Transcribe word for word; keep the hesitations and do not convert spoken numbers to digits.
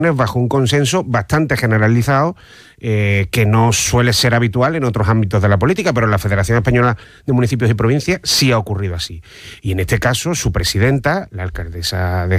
bajo un consenso bastante generalizado, eh, que no suele ser habitual en otros ámbitos de la política, pero en la Federación Española de Municipios y Provincias sí ha ocurrido así. Y en este caso, su presidenta, la alcaldesa de